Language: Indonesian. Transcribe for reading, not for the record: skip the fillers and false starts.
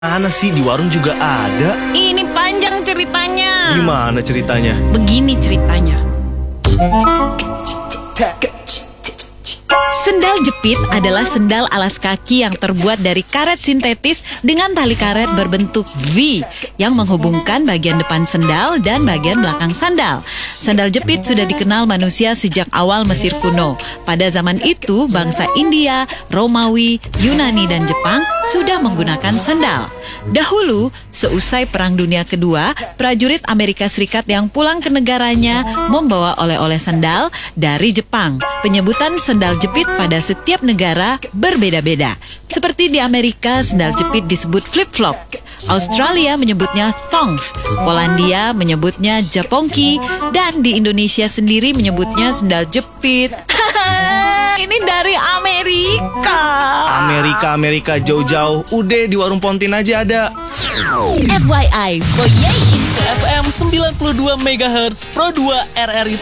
Mana sih, di warung juga ada. Ini panjang ceritanya. Gimana ceritanya? Begini ceritanya. Sendal jepit adalah sendal alas kaki yang terbuat dari karet sintetis dengan tali karet berbentuk V yang menghubungkan bagian depan sendal dan bagian belakang sandal. Sandal jepit sudah dikenal manusia sejak awal Mesir kuno. Pada zaman itu, bangsa India, Romawi, Yunani, dan Jepang sudah menggunakan sandal. Dahulu, seusai Perang Dunia Kedua, prajurit Amerika Serikat yang pulang ke negaranya membawa oleh-oleh sandal dari Jepang. Penyebutan sandal jepit pada setiap negara berbeda-beda. Seperti di Amerika, sandal jepit disebut flip-flop. Australia menyebutnya thongs, Polandia menyebutnya japongki, dan di Indonesia sendiri menyebutnya sandal jepit. Ini dari Amerika. Amerika jauh-jauh. Udah di warung Pontin aja ada. FYI, for Yay FM 92 MHz Pro 2 RRI